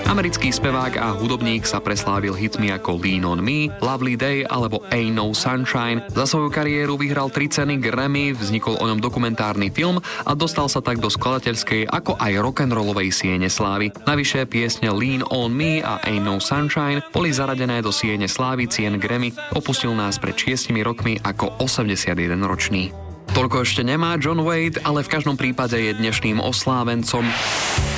Americký spevák a hudobník sa preslávil hitmi ako Lean on Me, Lovely Day alebo Ain't No Sunshine. Za svoju kariéru vyhral 3 ceny Grammy, vznikol o ňom dokumentárny film a dostal sa tak do skladateľskej ako aj rock'n'rollovej siene slávy. Navyše piesne Lean on Me a Ain't No Sunshine boli zaradené do siene slávy cien Grammy. Opustil nás pred 6 rokmi ako 81-ročný. Toľko ešte nemá John Waite, ale v každom prípade je dnešným oslávencom.